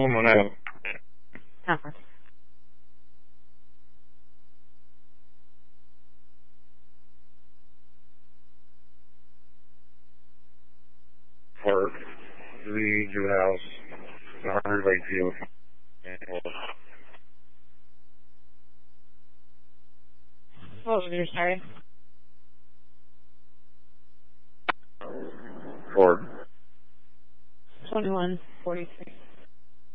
one out. Conference. Park, 3, Drew House, 100 Wakefield. What was your sorry? 4. 2146.